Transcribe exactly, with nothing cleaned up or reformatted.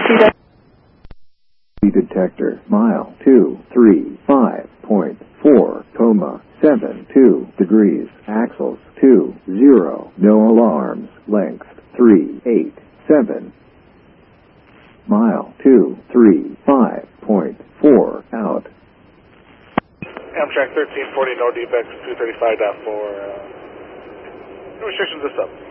Detector, mile two three five point four, coma seven two degrees, axles two zero, no alarms, length three eight seven, mile two three five point four, out. Amtrak thirteen forty, no defects, two thirty-five point four, uh, restrictions are sub.